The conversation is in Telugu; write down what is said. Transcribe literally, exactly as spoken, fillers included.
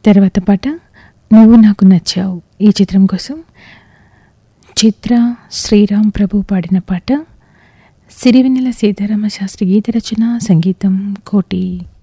తర్వాత పాట నువ్వు నాకు నచ్చావు ఈ చిత్రం కోసం చిత్ర శ్రీరామ్ ప్రభు పాడిన పాట సిరివెన్నెల సీతారామ శాస్త్రి గీత రచన సంగీతం కోటి.